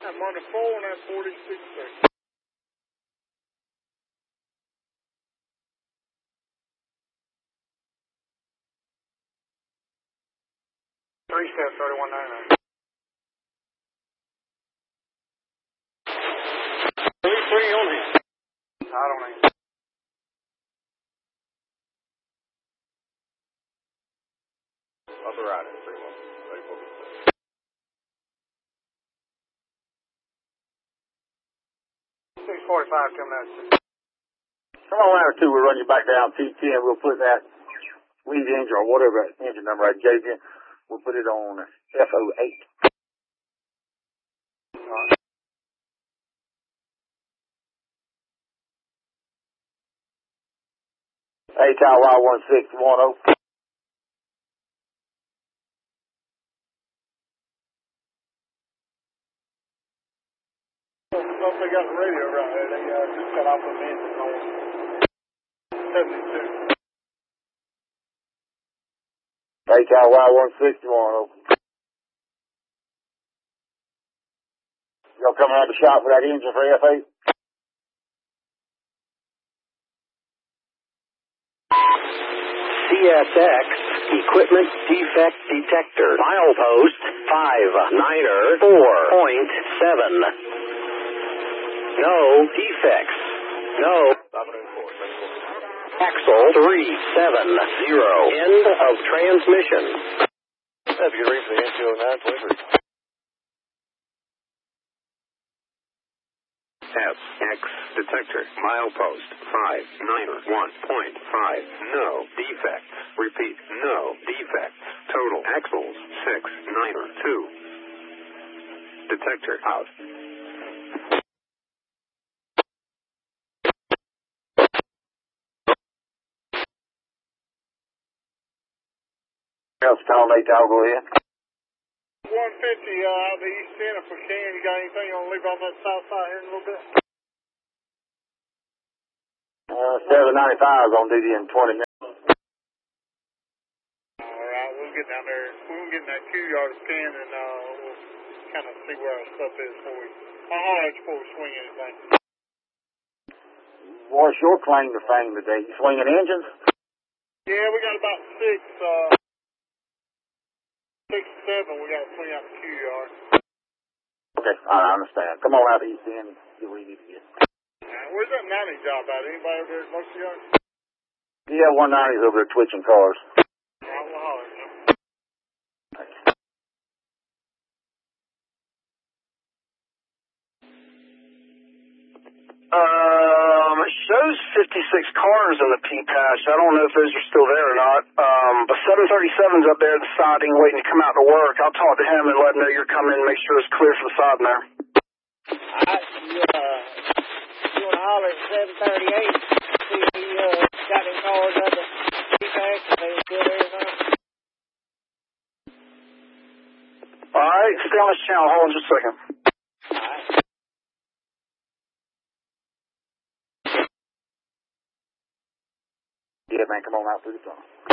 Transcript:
I'm on the phone at 46. 3199. Three on him. I don't know. Upper right at 31. 645 coming out. Come on, ladder 2, we'll run you back down T10. We'll put that lead engine or whatever engine number I gave you. We'll put it on FO8. HIY1610. Well, they got the radio right there. They just cut off the engine on 72. HIY1610. Y'all coming out the shop for that engine for F8? CSX Equipment Defect Detector. Milepost 594.7. No defects. No. Axle 370. End of transmission. That's a good reason for the NCO9 delivery. SX detector, milepost 591.5, no defects. Repeat, no defects. Total axles 692. Detector out. Else call Nate, I'll go ahead. 150 out the east end of Pecan. You got anything you want to leave on that south side here in a little bit? 795 is on duty in 20 minutes. Alright, we'll get down there. We'll get in that queue yard of Pecan and we'll kind of see where our stuff is before we. I'll holler at you before we swing anything. What's your claim to fame today? You swinging engines? Yeah, we got about 6 to 7. We got to swing out the queue yard. Okay, I understand. Come on out the east end and get where you need to get. Where's that 90 job at? Anybody over there at most of yard? Yeah, 190's over there twitching cars. Alright, we'll holler at you. It shows 56 cars on the P-patch. I don't know if those are still there or not. But 737's up there at the siding waiting to come out to work. I'll talk to him and let him know you're coming and make sure it's clear for the siding there. You want to holler at 738, see if he got any cars up at P-patch, if they were still there or not. Alright, stay on this channel. Hold on just a second. Alright. Yeah, man, come on out through the tunnel.